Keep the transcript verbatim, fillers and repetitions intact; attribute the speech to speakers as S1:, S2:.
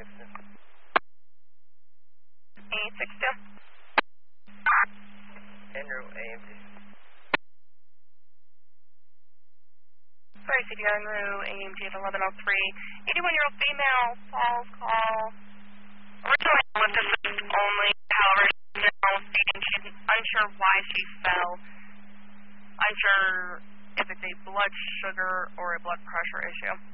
S1: six two.
S2: eight six two.
S1: Andrew, A M T.
S2: Sorry, C D I Monroe, A M T at eleven oh three. eighty-one-year-old female, falls call. Originally, with this is only, however, she's now stating she's unsure why she fell. Unsure if it's a blood sugar or a blood pressure issue.